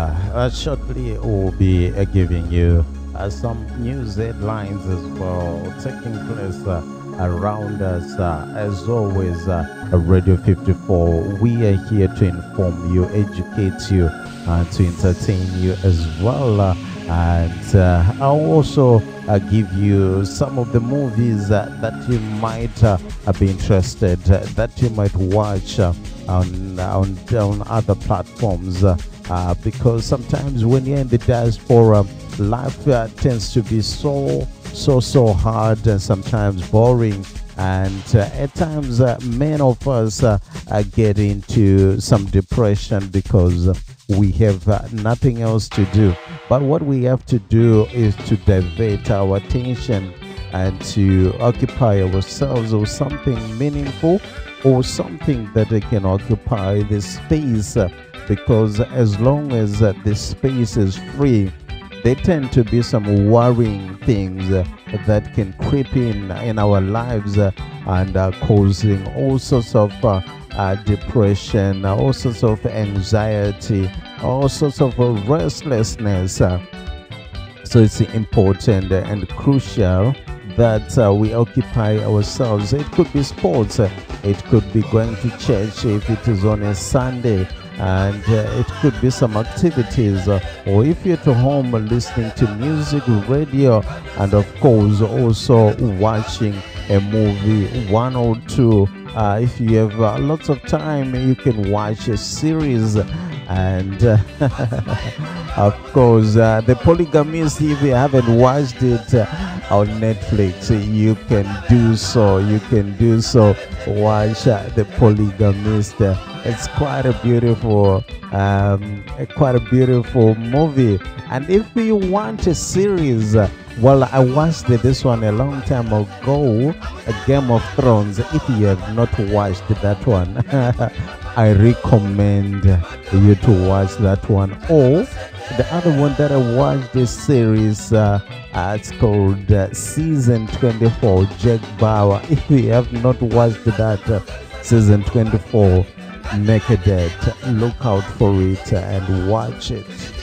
shortly we'll be giving you some news headlines as well taking place around us. As always, Radio 54, we are here to inform you, educate you, and to entertain you as well. And I'll also give you some of the movies that you might be interested, that you might watch on other platforms. Because sometimes when you're in the diaspora, life tends to be so hard and sometimes boring, and at times many of us get into some depression because we have nothing else to do. But what we have to do is to divert our attention and to occupy ourselves with something meaningful or something that can occupy the space, because as long as the space is free, there tend to be some worrying things that can creep in our lives and causing all sorts of depression, all sorts of anxiety, all sorts of restlessness. So it's important and crucial that we occupy ourselves. It could be sports, it could be going to church if it is on a Sunday, and it could be some activities, or if you're at home listening to music, radio, and of course also watching a movie, one or two. If you have lots of time, you can watch a series. And of course, The Polygamist, if you haven't watched it on Netflix, you can do so. You can do so. Watch The Polygamist. It's quite a beautiful movie. And if you want a series, well, I watched this one a long time ago, Game of Thrones. If you have not watched that one, I recommend you to watch that one. Or the other one that I watched, this series, it's called Season 24, Jack Bauer. If you have not watched that, Season 24, make a date, look out for it and watch it.